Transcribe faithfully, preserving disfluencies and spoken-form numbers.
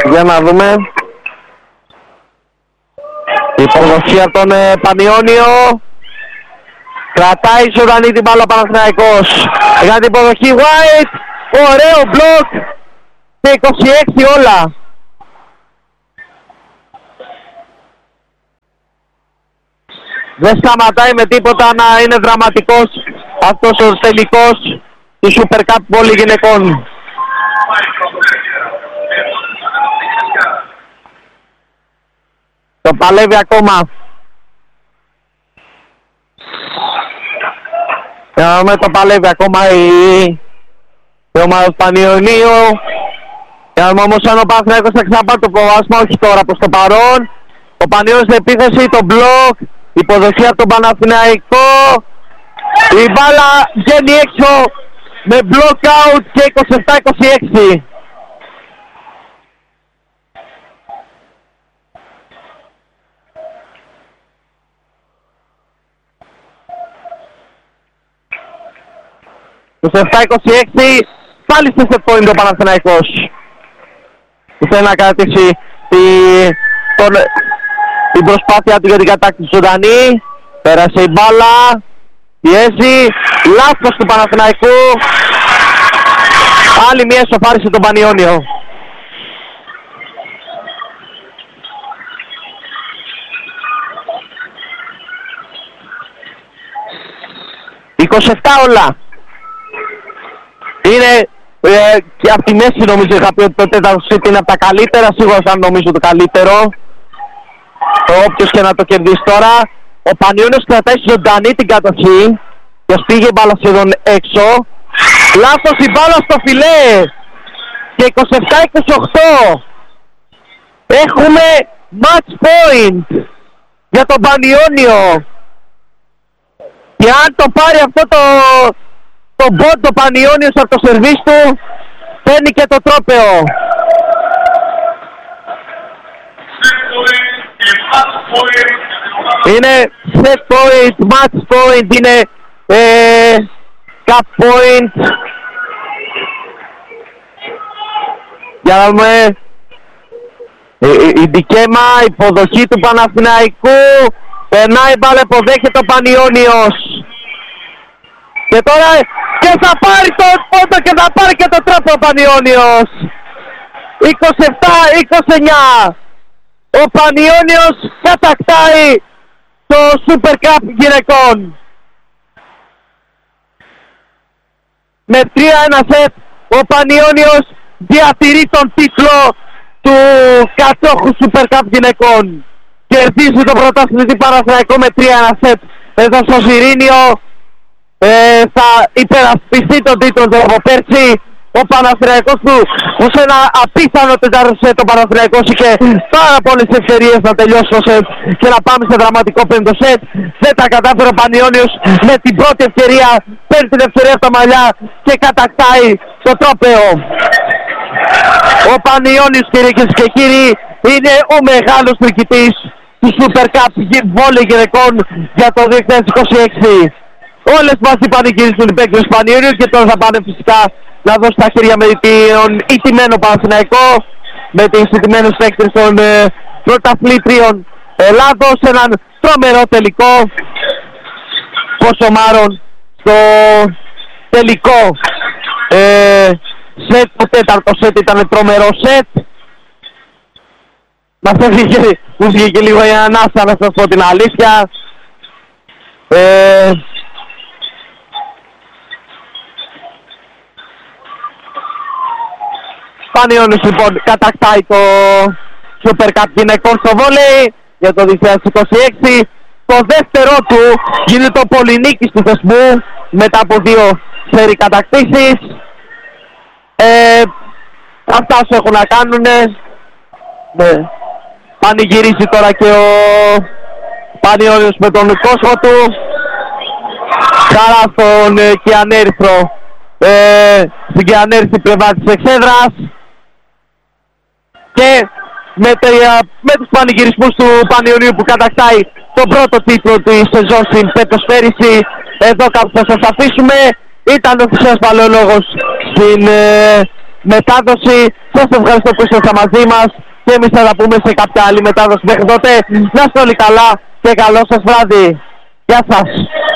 Για να δούμε. Η υποδοχή από τον ε, Πανιόνιο. Κρατάει ζωντανή την μπάλα ο Παναθηναϊκός. Για την υποδοχή White. Ωραίο μπλοκ. Και είκοσι έξι όλα. Δεν σταματάει με τίποτα να είναι δραματικός αυτός ο τελικός του Super Cup Volley γυναικών. Το παλεύει ακόμα. Για να το παλεύει ακόμα η, η ομάδα του Πανιωνίου. Για να δούμε όμως αν ο Παναθηναϊκός θα ξαναπάρει το προβάσμα, όχι τώρα προς το παρόν. Ο Πανιώνιος στην επίθεση, το μπλοκ, υποδοχή από τον Παναθηναϊκό. Η μπάλα βγαίνει έξω με block out και είκοσι επτά είκοσι έξι. είκοσι επτά είκοσι έξι, πάλι στο set point ο Παναθηναϊκός. Θέλει να κρατήσει τη, τον, την προσπάθεια του για την κατάκτηση ζωντανή. Πέρασε η μπάλα, πιέζει, λάθος του Παναθηναϊκού. Άλλη μια ισοφάριση τον Πανιόνιο. είκοσι επτά όλα. Είναι ε, και από τη μέση νομίζω είχα πει ότι το τέταρτο σετ είναι από τα καλύτερα. Σίγουρα θα νομίζω το καλύτερο. Όποιος και να το κερδίσει τώρα. Ο Πανιόνιος κρατάει ζωντανή την κατοχή και πήγε μπάλα σχεδόν έξω. Λάθος η μπάλα στο φιλέ. Και είκοσι επτά είκοσι οκτώ. Έχουμε match point για τον Πανιόνιο. Και αν το πάρει αυτό το το μπόντο Πανιόνιος από το σερβίς του, παίρνει και το τρόπαιο. Είναι set point, match point, είναι ε, cup point. Για να δούμε. Η Ντικέμα, υποδοχή του Παναθηναϊκού. Περνάει μπάλα, υποδέχεται ο Πανιόνιος. Και τώρα και θα πάρει το πόντο και θα πάρει και το τρόπο ο Πανιόνιος. είκοσι επτά είκοσι εννιά. Ο Πανιόνιος κατακτάει το Super Cup γυναικών. Με τρία ένα σετ ο Πανιόνιος διατηρεί τον τίτλο του κατόχου Super Cup γυναικών. Κερδίζει το πρωταθλητή Παναθηναϊκό με τρία ένα σετ. Εδώ στο Ζιρήνιο. Ε, θα υπερασπιστεί τον τίτλο του από πέρσι. Ο Παναθηναϊκός του ως ένα απίθανο τετάρτο σετ. Ο Παναθηναϊκός είχε πάρα πολλές ευκαιρίες να τελειώσει το σετ και να πάμε σε δραματικό πέμπτο σετ. Δεν τα κατάφερε ο Πανιόνιος. Με την πρώτη ευκαιρία παίρνει την ευκαιρία από τα μαλλιά και κατακτάει το τρόπαιο. Ο Πανιόνιος, κυρίες και κύριοι, είναι ο μεγάλος νικητής του Super Cup Volley γυναικών για το δύο χιλιάδες είκοσι έξι. Όλες μας οι πανηγυρίζουν οι παίκτες του Πανιόνιου και τώρα θα πάνε φυσικά να δώσουν τα χέρια με τον ηττημένο Παναθηναϊκό, με τις ηττημένες παίκτες των ε, πρωταθλήτριων Ελλάδος, έναν τρομερό τελικό ποσομάρων στο τελικό ε, σετ. Το τέταρτο σετ ήταν τρομερό σετ. Μας έφυγε, μου βγήκε λίγο η ανάσα να σας πω την αλήθεια. Ε, Πανιόνιος λοιπόν κατακτάει το Super Cup γυναικών στο βόλεϊ για το δύο χιλιάδες είκοσι έξι. Το δεύτερο του γίνεται το πολυνίκης του θεσμού μετά από δύο σερί κατακτήσεις. Ε, αυτά σου έχουν να κάνουνε. Ναι. Πανηγυρίζει τώρα και ο Πανιόνιος με τον κόσμο του. Χαρά στον ε, Κιανέριθρο, ε, στην Κιανέριθρη πλευρά της εξέδρας. Και με, με τους πανηγυρισμούς του Πανιωνίου που κατακτάει τον πρώτο τίτλο της σεζόν στην πετοσφαίριση, εδώ κάπου θα σας αφήσουμε. Ήταν ο Χρυσός Παλαιολόγος στην ε, μετάδοση. Σας ευχαριστώ που είστε μαζί μας και εμείς θα τα πούμε σε κάποια άλλη μετάδοση. Μέχρι τότε να είστε όλοι καλά και καλό σας βράδυ. Γεια σας.